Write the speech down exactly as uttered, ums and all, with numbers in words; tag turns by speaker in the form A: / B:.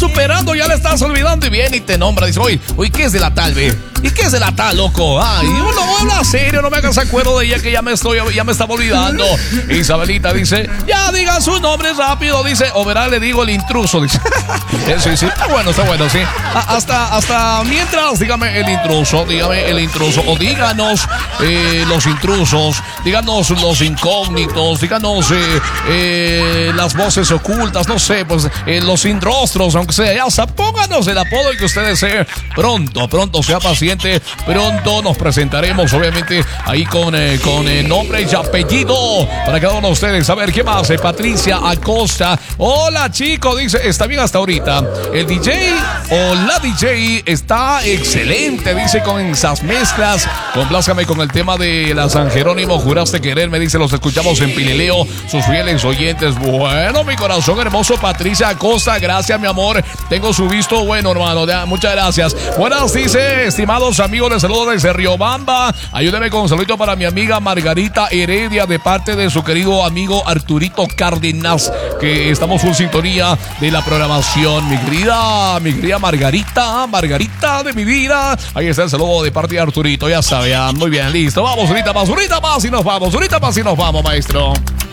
A: superando, ya le estás olvidando y viene y te nombra. Dice, oye, oye, ¿qué es de la tal, ve? ¿Y qué es de la tal, loco? Ay, uno habla serio, no me hagas acuerdo de ella que ya me estoy, ya me estaba olvidando. Isabelita dice, ya digan sus nombres rápido, dice, o verá, le digo el intruso, dice. Sí, sí, está bueno, está bueno, sí. Hasta, hasta mientras, dígame el intruso, dígame el intruso, o díganos eh, los intrusos, díganos los incógnitos, díganos eh, eh, las voces ocultas, no sé, pues eh, los sin rostros, aunque sea, ya, o sea, pónganos el apodo y que usted desee. Pronto, pronto, sea paciente. Pronto nos presentaremos, obviamente, ahí con, eh, con eh, nombre y apellido para cada uno de ustedes. A ver, ¿qué más? Eh, Patricia Acosta. Hola, chico, dice, está bien hasta ahorita. El D J o la D J está excelente, dice, con esas mezclas. Complázcame con el tema de la San Jerónimo. Juraste quererme, dice, los escuchamos en Pilileo, sus fieles oyentes. Bueno, mi corazón hermoso, Patricia Acosta, gracias, mi amor. Tengo su visto bueno, hermano. Ya, muchas gracias. Buenas, dice, estimados amigos, les saludo desde Riobamba. Ayúdeme con un saludito para mi amiga Margarita Heredia de parte de su querido amigo Arturito Cárdenas, que estamos en sintonía de la programación. Mi querida, mi querida Margarita, Margarita de mi vida. Ahí está el saludo de parte de Arturito, ya sabe, ya. Muy bien, listo. Vamos, ahorita más, ahorita más y nos vamos, ahorita más y nos vamos, maestro.